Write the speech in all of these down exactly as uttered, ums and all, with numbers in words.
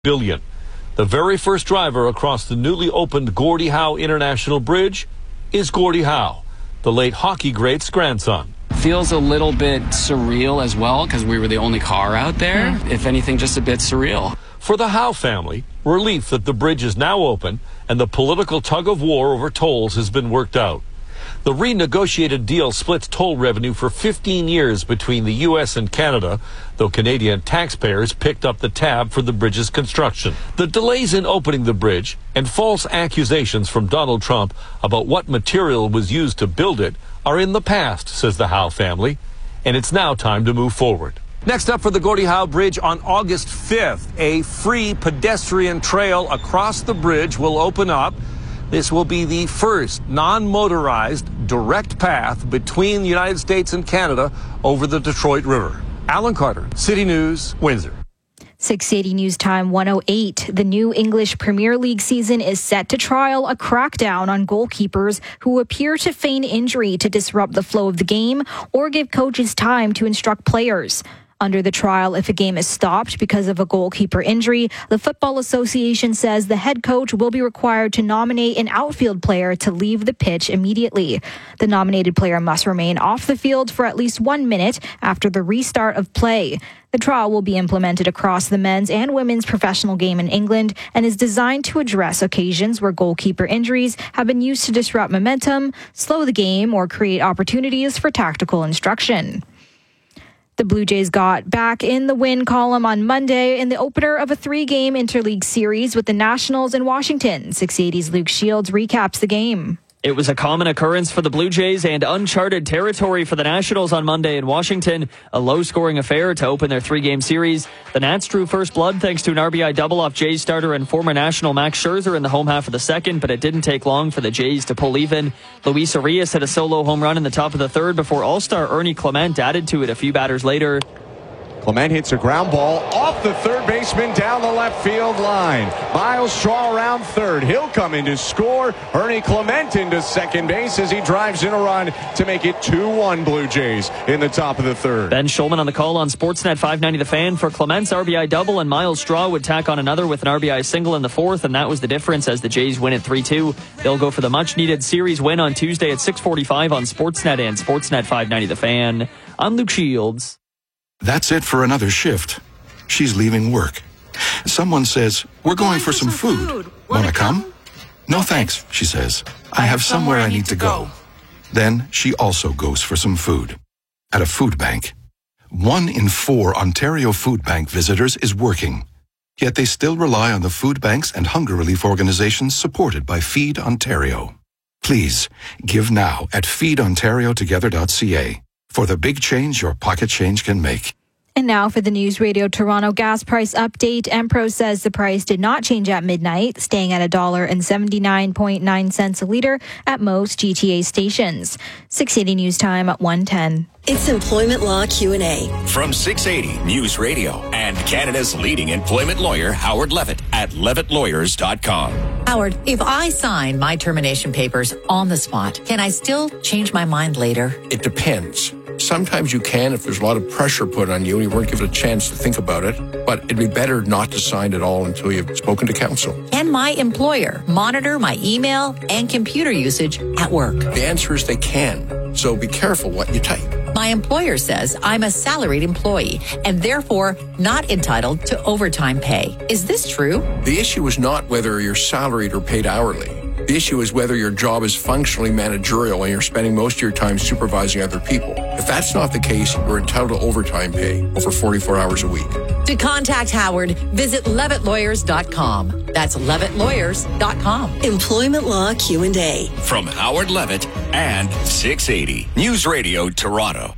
billion dollars. The very first driver across the newly opened Gordie Howe International Bridge is Gordie Howe, the late hockey great's grandson. Feels a little bit surreal as well because we were the only car out there. Mm. If anything, just a bit surreal. For the Howe family, relief that the bridge is now open and the political tug of war over tolls has been worked out. The renegotiated deal splits toll revenue for fifteen years between the U S and Canada, though Canadian taxpayers picked up the tab for the bridge's construction. The delays in opening the bridge and false accusations from Donald Trump about what material was used to build it are in the past, says the Howe family, and it's now time to move forward. Next up for the Gordie Howe Bridge on August fifth, a free pedestrian trail across the bridge will open up. This will be the first non-motorized direct path between the United States and Canada over the Detroit River. Alan Carter, City News, Windsor. six eighty News Time one oh eight. The new English Premier League season is set to trial a crackdown on goalkeepers who appear to feign injury to disrupt the flow of the game or give coaches time to instruct players. Under the trial, if a game is stopped because of a goalkeeper injury, the Football Association says the head coach will be required to nominate an outfield player to leave the pitch immediately. The nominated player must remain off the field for at least one minute after the restart of play. The trial will be implemented across the men's and women's professional game in England and is designed to address occasions where goalkeeper injuries have been used to disrupt momentum, slow the game, or create opportunities for tactical instruction. The Blue Jays got back in the win column on Monday in the opener of a three-game interleague series with the Nationals in Washington. six eighty's Luke Shields recaps the game. It was a common occurrence for the Blue Jays and uncharted territory for the Nationals on Monday in Washington. A low-scoring affair to open their three-game series. The Nats drew first blood thanks to an R B I double off Jays starter and former National Max Scherzer in the home half of the second, but it didn't take long for the Jays to pull even. Luis Arias hit a solo home run in the top of the third before All-Star Ernie Clement added to it a few batters later. Clement hits a ground ball off the third baseman down the left field line. Miles Straw around third. He'll come in to score. Ernie Clement into second base as he drives in a run to make it two one Blue Jays in the top of the third. Ben Schulman on the call on Sportsnet five ninety The Fan for Clement's R B I double, and Miles Straw would tack on another with an R B I single in the fourth, and that was the difference as the Jays win at three two. They'll go for the much-needed series win on Tuesday at six forty-five on Sportsnet and Sportsnet five ninety The Fan. I'm Luke Shields. That's it for another shift. She's leaving work. Someone says, we're going, going for, for some, some food. food. Want to come? come? No thanks, she says. I, I have somewhere, somewhere I need to go. go. Then she also goes for some food. At a food bank. One in four Ontario Food Bank visitors is working. Yet they still rely on the food banks and hunger relief organizations supported by Feed Ontario. Please, give now at feed ontario together dot c a. for the big change your pocket change can make. And now for the News Radio Toronto gas price update. Empro says the price did not change at midnight, staying at one dollar and seventy-nine point nine cents a litre at most G T A stations. six eighty News Time at one ten. It's Employment Law Q and A. From six eighty News Radio and Canada's leading employment lawyer, Howard Levitt at levitt lawyers dot com. Howard, if I sign my termination papers on the spot, can I still change my mind later? It depends. Sometimes you can if there's a lot of pressure put on you and you weren't given a chance to think about it. But it'd be better not to sign at all until you've spoken to counsel. Can my employer monitor my email and computer usage at work? The answer is they can. So be careful what you type. My employer says I'm a salaried employee and therefore not entitled to overtime pay. Is this true? The issue is not whether you're salaried or paid hourly. The issue is whether your job is functionally managerial and you're spending most of your time supervising other people. If that's not the case, you're entitled to overtime pay over forty-four hours a week. To contact Howard, visit levitt lawyers dot com. That's levitt lawyers dot com. Employment Law Q and A. From Howard Levitt and six eighty News Radio Toronto.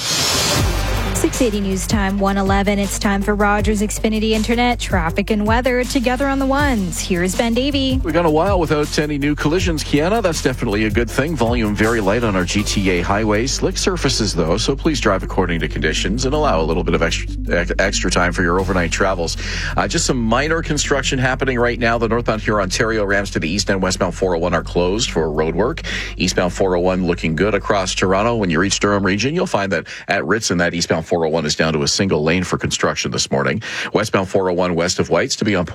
six eighty News Time one eleven. It's time for Rogers Xfinity Internet traffic and weather together on the ones. Here's Ben Davey. We got a while without any new collisions, Kiana. That's definitely a good thing. Volume very light on our G T A highways. Slick surfaces though, so please drive according to conditions and allow a little bit of extra extra time for your overnight travels. Uh, just some minor construction happening right now. The northbound Huron-Ontario ramps to the east and westbound four oh one are closed for road work. Eastbound four oh one looking good across Toronto. When you reach Durham region, you'll find that at Ritson, that eastbound four oh oh one is down to a single lane for construction this morning. Westbound four oh one west of Whites to be on